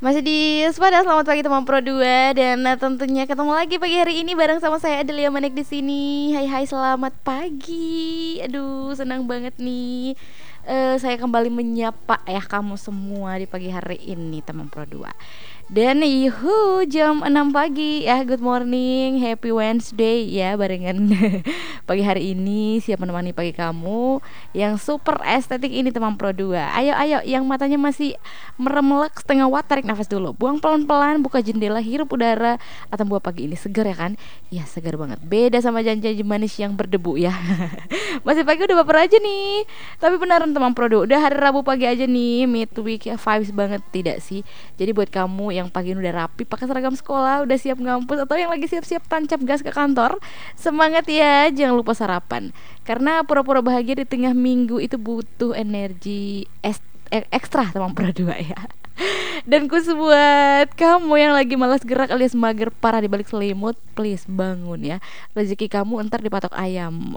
Masih di Sepada, selamat pagi teman Pro 2 dan tentunya ketemu lagi pagi hari ini bareng sama saya Adelia Manik di sini. Hai hai, selamat pagi. Aduh, senang banget nih. Saya kembali menyapa ya kamu semua di pagi hari ini teman Pro 2. Dan jam 6 pagi ya, good morning, happy Wednesday ya, barengan pagi hari ini siap menemani pagi kamu yang super estetik ini teman Pro 2. Ayo ayo yang matanya masih meremelek setengah watt, tarik nafas dulu, buang pelan-pelan, buka jendela, hirup udara. Atau buah pagi ini segar ya kan? Ya segar banget, beda sama janji manis yang berdebu ya. Masih pagi udah baper aja nih. Tapi beneran teman Pro 2, udah hari Rabu pagi aja nih, midweek ya, vibes banget tidak sih? Jadi buat kamu yang pagi ini udah rapi, pakai seragam sekolah, udah siap ngampus, atau yang lagi siap-siap tancap gas ke kantor, semangat ya, jangan lupa sarapan. Karena pura-pura bahagia di tengah minggu itu butuh energi ekstra teman Pro 2 ya. Dan khusus buat kamu yang lagi malas gerak alias mager parah di balik selimut, please bangun ya. Rezeki kamu ntar dipatok ayam.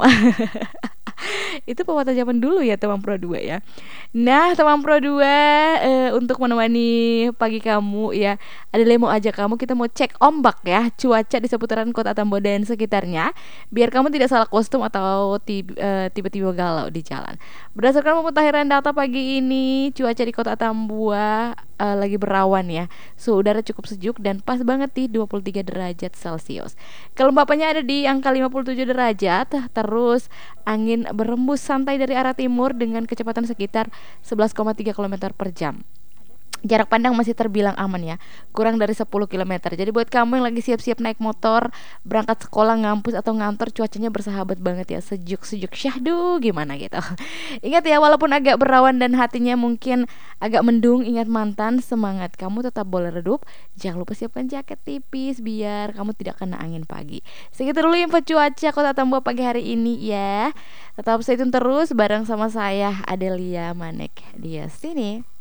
Itu pepatah zaman dulu ya teman Pro 2 ya. Nah teman Pro 2, untuk menemani pagi kamu ya, ada mau ajak kamu, kita mau cek ombak ya, cuaca di seputaran kota Tambora dan sekitarnya, biar kamu tidak salah kostum atau tiba-tiba galau di jalan. Berdasarkan pemutakhiran data pagi ini, cuaca di kota Tambua lagi berawan ya. Suhu udara cukup sejuk dan pas banget di 23 derajat Celcius. Kelembapannya ada di angka 57 derajat. Terus angin berembus santai dari arah timur dengan kecepatan sekitar 11,3 km per jam. Jarak pandang masih terbilang aman ya, kurang dari 10 km. Jadi buat kamu yang lagi siap-siap naik motor, berangkat sekolah, ngampus atau ngantor, cuacanya bersahabat banget ya, sejuk-sejuk syahdu gimana gitu. Ingat ya, walaupun agak berawan dan hatinya mungkin agak mendung, ingat mantan, semangat, kamu tetap boleh redup. Jangan lupa siapkan jaket tipis biar kamu tidak kena angin pagi. Segitu dulu info cuaca Kota Tambua pagi hari ini ya. Tetap stay tune terus bareng sama saya Adelia Manek di sini.